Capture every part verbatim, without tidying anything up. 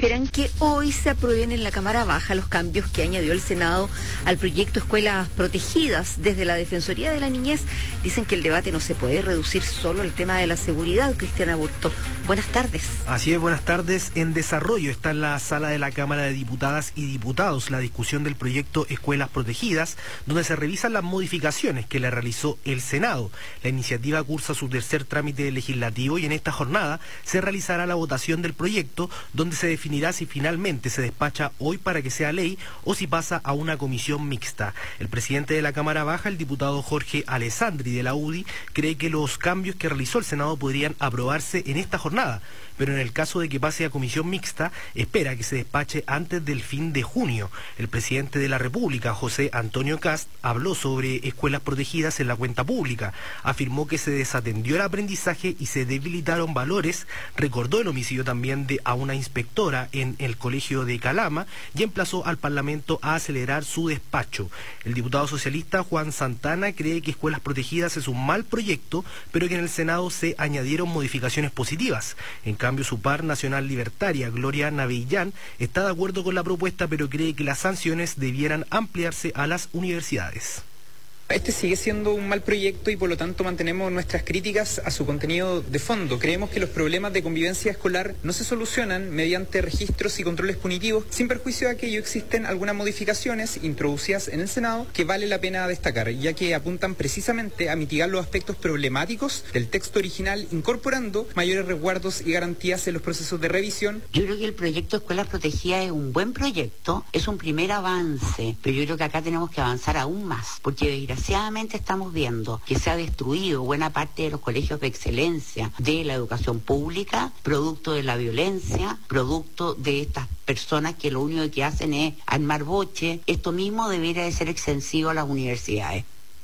esperan que hoy se aprueben en la Cámara Baja los cambios que añadió el Senado al proyecto Escuelas Protegidas. Desde la Defensoría de la Niñez dicen que el debate no se puede reducir solo al tema de la seguridad. Cristian Aburto, buenas tardes. Así es, buenas tardes. En desarrollo está en la sala de la Cámara de Diputadas y Diputados la discusión del proyecto Escuelas Protegidas, donde se revisan las modificaciones que le realizó el Senado. La iniciativa cursa su tercer trámite legislativo y en esta jornada se realizará la votación del proyecto, donde se definirá si finalmente se despacha hoy para que sea ley o si pasa a una comisión mixta. El presidente de la Cámara Baja, el diputado Jorge Alessandri de la U D I, cree que los cambios que realizó el Senado podrían aprobarse en esta jornada, pero en el caso de que pase a comisión mixta, espera que se despache antes del fin de junio. El presidente de la República, José Antonio Kast, habló sobre escuelas protegidas en la cuenta pública. Afirmó que se desatendió el aprendizaje y se debilitaron valores, recordó el homicidio también de a una inspectora en el colegio de Calama y emplazó al Parlamento a acelerar su despacho. El diputado socialista Juan Santana cree que escuelas protegidas es un mal proyecto, pero que en el Senado se añadieron modificaciones positivas. En cambio, su par nacional libertaria, Gloria Navellán, está de acuerdo con la propuesta, pero cree que las sanciones debieran ampliarse a las universidades. Este sigue siendo un mal proyecto y por lo tanto mantenemos nuestras críticas a su contenido de fondo. Creemos que los problemas de convivencia escolar no se solucionan mediante registros y controles punitivos. Sin perjuicio de aquello, existen algunas modificaciones introducidas en el Senado que vale la pena destacar, ya que apuntan precisamente a mitigar los aspectos problemáticos del texto original, incorporando mayores resguardos y garantías en los procesos de revisión. Yo creo que el proyecto Escuelas Protegidas es un buen proyecto, es un primer avance, pero yo creo que acá tenemos que avanzar aún más, porque desgraciadamente Desgraciadamente estamos viendo que se ha destruido buena parte de los colegios de excelencia de la educación pública, producto de la violencia, producto de estas personas que lo único que hacen es armar boche. Esto mismo debería de ser extensivo a las universidades.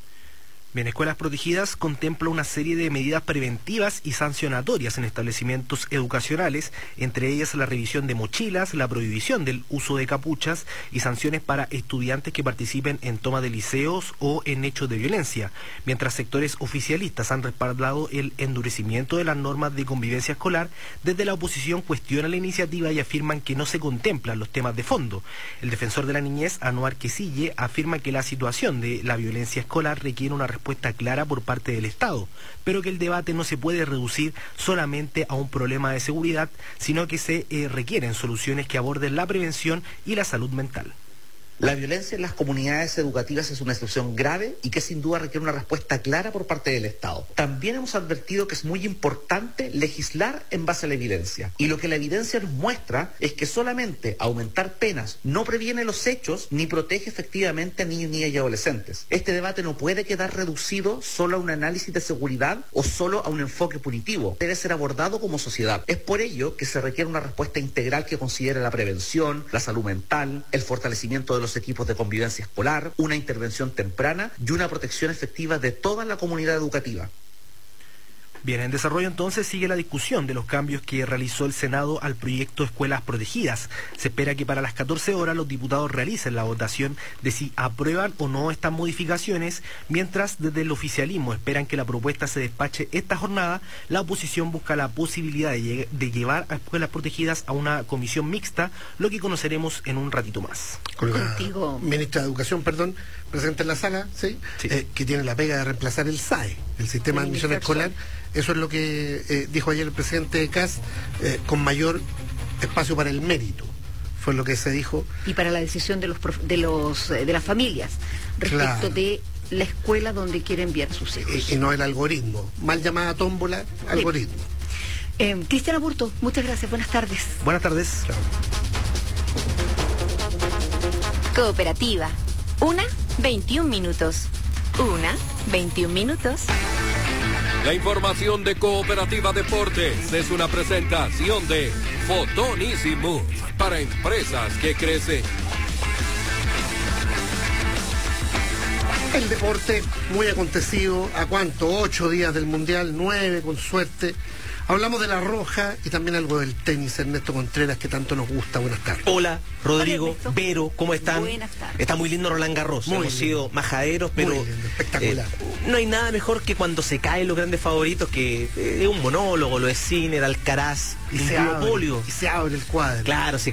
Bien, Escuelas Protegidas contempla una serie de medidas preventivas y sancionatorias en establecimientos educacionales, entre ellas la revisión de mochilas, la prohibición del uso de capuchas y sanciones para estudiantes que participen en toma de liceos o en hechos de violencia, mientras sectores oficialistas han respaldado el endurecimiento de las normas de convivencia escolar. Desde la oposición cuestionan la iniciativa y afirman que no se contemplan los temas de fondo. El defensor de la niñez, Anuar Quesille, afirma que la situación de la violencia escolar requiere una respuesta respuesta clara por parte del Estado, pero que el debate no se puede reducir solamente a un problema de seguridad, sino que se eh, requieren soluciones que aborden la prevención y la salud mental. La violencia en las comunidades educativas es una situación grave y que sin duda requiere una respuesta clara por parte del Estado. También hemos advertido que es muy importante legislar en base a la evidencia. Y lo que la evidencia nos muestra es que solamente aumentar penas no previene los hechos ni protege efectivamente a niños, niñas y adolescentes. Este debate no puede quedar reducido solo a un análisis de seguridad o solo a un enfoque punitivo. Debe ser abordado como sociedad. Es por ello que se requiere una respuesta integral que considere la prevención, la salud mental, el fortalecimiento de los equipos de convivencia escolar, una intervención temprana y una protección efectiva de toda la comunidad educativa. Bien, en desarrollo entonces sigue la discusión de los cambios que realizó el Senado al proyecto Escuelas Protegidas. Se espera que para las catorce horas los diputados realicen la votación de si aprueban o no estas modificaciones, mientras desde el oficialismo esperan que la propuesta se despache esta jornada. La oposición busca la posibilidad de, de llevar a Escuelas Protegidas a una comisión mixta, lo que conoceremos en un ratito más. Con la Contigo. ministra de Educación, perdón, presente en la sala, ¿sí? Sí. Eh, que tiene la pega de reemplazar el S A E, el Sistema de Admisión Escolar. Eso es lo que eh, dijo ayer el presidente Kast, eh, con mayor espacio para el mérito, fue lo que se dijo. Y para la decisión de los prof, de los de las familias respecto Claro. de la escuela donde quiere enviar a sus hijos. Y, y no el algoritmo, mal llamada tómbola, algoritmo. Eh, Cristian Aburto, muchas gracias, buenas tardes. Buenas tardes. Chao. Cooperativa. Una, veintiún minutos. Una, veintiún minutos. La información de Cooperativa Deportes es una presentación de Fotonísimo para empresas que crecen. El deporte muy acontecido, ¿a cuánto? Ocho días del Mundial, nueve con suerte. Hablamos de la Roja y también algo del tenis, Ernesto Contreras, que tanto nos gusta. Buenas tardes. Hola, Rodrigo, Hola, Ernesto. Vero, ¿cómo están? Buenas tardes. Está muy lindo Roland Garros. Muy Hemos lindo. sido majaderos, pero Muy lindo, espectacular. eh, no hay nada mejor que cuando se caen los grandes favoritos, que eh, es un monólogo, lo es Sinner, Alcaraz, Y un se abre, duopolio. y se abre el cuadro. Claro, se